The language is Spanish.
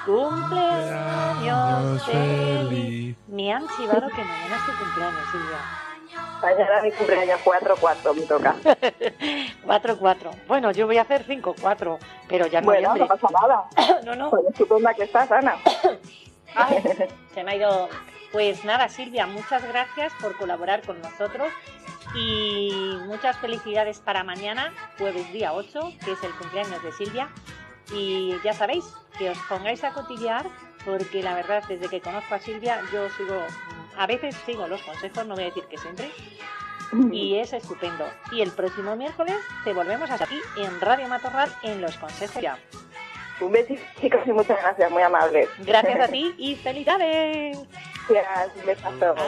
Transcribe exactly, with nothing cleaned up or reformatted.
Cumpleaños feliz. feliz. Me han chivado que mañana es tu cumpleaños, Silvia. Mañana mi cumpleaños cuatro cuatro me toca. cuatro cuatro. Bueno, yo voy a hacer cinco cuatro, pero ya en Bueno, noviembre. no pasa nada. No, no. Pues estupenda que estás, Ana. Ay, se me ha ido. Pues nada, Silvia, muchas gracias por colaborar con nosotros y muchas felicidades para mañana, jueves día ocho, que es el cumpleaños de Silvia. Y ya sabéis, que os pongáis a cotillear, porque la verdad, desde que conozco a Silvia, yo sigo, a veces sigo los consejos, no voy a decir que siempre, y es estupendo. Y el próximo miércoles te volvemos hasta aquí en Radio Matorral en Los Consejos Ya. Un besito, chicos, y muchas gracias, muy amables. Gracias a ti y felicidades. Gracias, un besazo.